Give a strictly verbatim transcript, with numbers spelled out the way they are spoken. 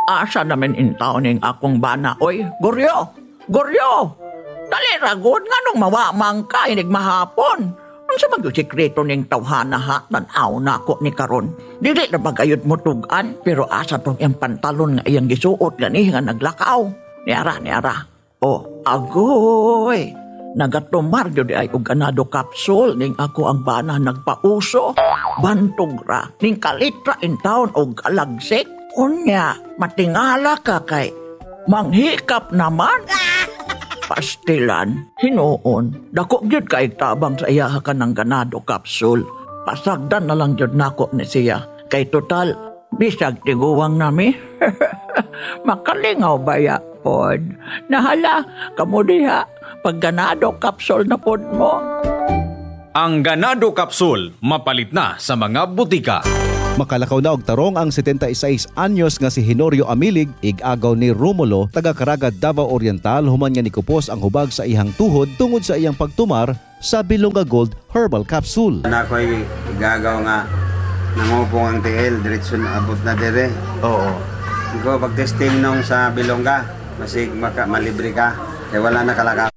asa namin intaw ning akong bana. Oy, Goryo! Goryo! Dali ragod nga nung mawamang ka inig mahapon. Ano sa magyosikreto ning tawhana ha? Tanaw na ako ni karon. Dili na bagayod mo tugan, pero asa tong iyang pantalon nga iyang gisuot gani nga naglakaw. Niara, niara. O, agoy! Nagatumar yun ay og ganado kapsul ning ako ang bana nagpauso. Bantog ra, ning kalitra in town og kalagsik. Unya, matingala ka kay manghikap naman. Pastilan, hinuon, dako gyud kay tabang sa iya ka ng ganado kapsul. Pasagdan na lang gyud nako ni siya. Kay total, bisag tiguwang nami. Makalingaw baya pod. Nahala, kamo diha, pag ganado kapsul na pod mo. Ang ganado kapsul, mapalit na sa mga butika. Makalakaw na og tarong ang setenta y seis anyos nga si Henorio Amilig, ig-agaw ni Romulo, taga Caraga, Davao Oriental, human nga nikupos ang hubag sa ihang tuhod tungod sa iyang pagtumar sa Bilonga Gold Herbal Capsule. Na ko'y igagaw nga nangupong ang T L, diretso na abot na dire. Oo. Ikaw pag-testing nung sa Bilonga, masig maka, malibre ka, kaya wala na kalaka.